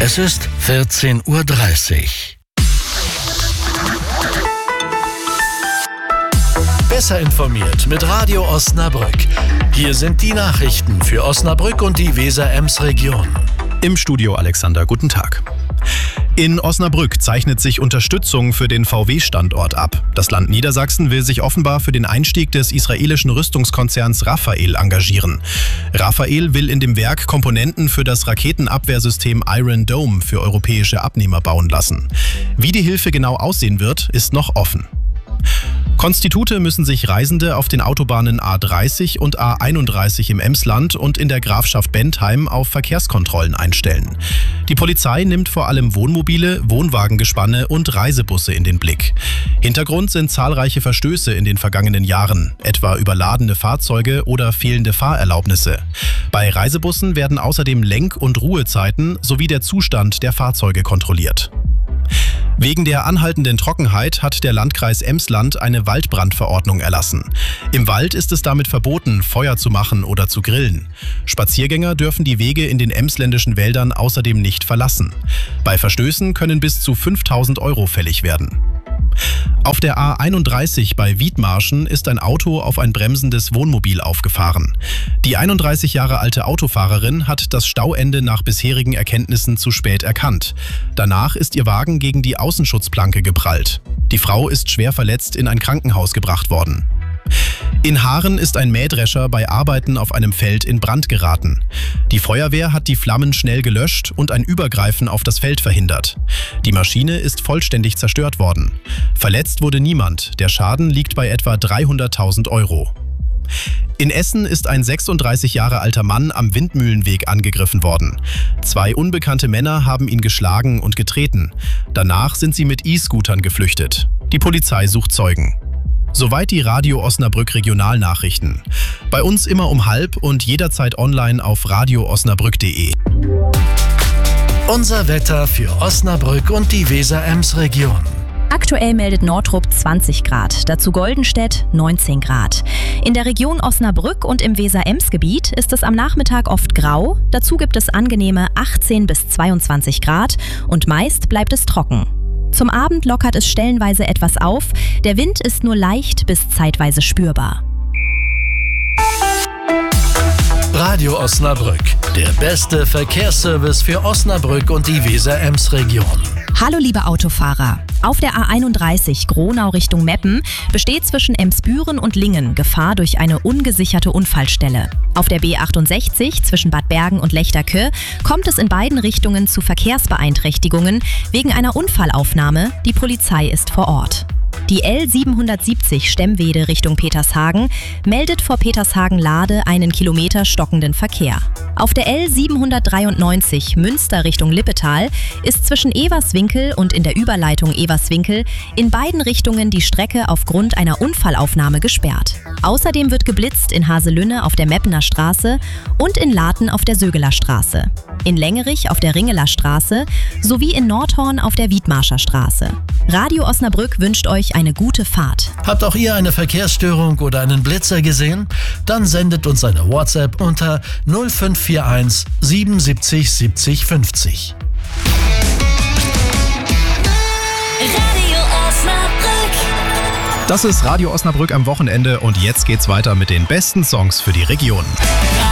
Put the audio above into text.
Es ist 14:30 Uhr. Besser informiert mit Radio Osnabrück. Hier sind die Nachrichten für Osnabrück und die Weser-Ems-Region. Im Studio Alexander, guten Tag. In Osnabrück zeichnet sich Unterstützung für den VW-Standort ab. Das Land Niedersachsen will sich offenbar für den Einstieg des israelischen Rüstungskonzerns Rafael engagieren. Rafael will in dem Werk Komponenten für das Raketenabwehrsystem Iron Dome für europäische Abnehmer bauen lassen. Wie die Hilfe genau aussehen wird, ist noch offen. Konstitute müssen sich Reisende auf den Autobahnen A30 und A31 im Emsland und in der Grafschaft Bentheim auf Verkehrskontrollen einstellen. Die Polizei nimmt vor allem Wohnmobile, Wohnwagengespanne und Reisebusse in den Blick. Hintergrund sind zahlreiche Verstöße in den vergangenen Jahren, etwa überladene Fahrzeuge oder fehlende Fahrerlaubnisse. Bei Reisebussen werden außerdem Lenk- und Ruhezeiten sowie der Zustand der Fahrzeuge kontrolliert. Wegen der anhaltenden Trockenheit hat der Landkreis Emsland eine Waldbrandverordnung erlassen. Im Wald ist es damit verboten, Feuer zu machen oder zu grillen. Spaziergänger dürfen die Wege in den emsländischen Wäldern außerdem nicht verlassen. Bei Verstößen können bis zu 5.000 € fällig werden. Auf der A31 bei Wiedmarschen ist ein Auto auf ein bremsendes Wohnmobil aufgefahren. Die 31 Jahre alte Autofahrerin hat das Stauende nach bisherigen Erkenntnissen zu spät erkannt. Danach ist ihr Wagen gegen die Außenschutzplanke geprallt. Die Frau ist schwer verletzt in ein Krankenhaus gebracht worden. In Haaren ist ein Mähdrescher bei Arbeiten auf einem Feld in Brand geraten. Die Feuerwehr hat die Flammen schnell gelöscht und ein Übergreifen auf das Feld verhindert. Die Maschine ist vollständig zerstört worden. Verletzt wurde niemand. Der Schaden liegt bei etwa 300.000 €. In Essen ist ein 36 Jahre alter Mann am Windmühlenweg angegriffen worden. 2 unbekannte Männer haben ihn geschlagen und getreten. Danach sind sie mit E-Scootern geflüchtet. Die Polizei sucht Zeugen. Soweit die Radio Osnabrück Regionalnachrichten. Bei uns immer um 12:30 und jederzeit online auf radioosnabrück.de. Unser Wetter für Osnabrück und die Weser-Ems-Region. Aktuell meldet Nordrup 20 Grad, dazu Goldenstedt 19 Grad. In der Region Osnabrück und im Weser-Ems-Gebiet ist es am Nachmittag oft grau, dazu gibt es angenehme 18 bis 22 Grad und meist bleibt es trocken. Zum Abend lockert es stellenweise etwas auf, der Wind ist nur leicht bis zeitweise spürbar. Radio Osnabrück, der beste Verkehrsservice für Osnabrück und die Weser-Ems-Region. Hallo liebe Autofahrer. Auf der A31 Gronau Richtung Meppen besteht zwischen Emsbüren und Lingen Gefahr durch eine ungesicherte Unfallstelle. Auf der B68 zwischen Bad Bergen und Lechterkö kommt es in beiden Richtungen zu Verkehrsbeeinträchtigungen wegen einer Unfallaufnahme. Die Polizei ist vor Ort. Die L770 Stemmwede Richtung Petershagen meldet vor Petershagen-Lade einen Kilometer stockenden Verkehr. Auf der L793 Münster Richtung Lippetal ist zwischen Everswinkel und in der Überleitung Everswinkel in beiden Richtungen die Strecke aufgrund einer Unfallaufnahme gesperrt. Außerdem wird geblitzt in Haselünne auf der Meppener Straße und in Laten auf der Sögeler Straße, in Längerich auf der Ringeler Straße sowie in Nordhorn auf der Wiedmarscher Straße. Radio Osnabrück wünscht euch eine gute Fahrt. Habt auch ihr eine Verkehrsstörung oder einen Blitzer gesehen? Dann sendet uns eine WhatsApp unter 0541 77 70 50. Radio Osnabrück. Das ist Radio Osnabrück am Wochenende und jetzt geht's weiter mit den besten Songs für die Region.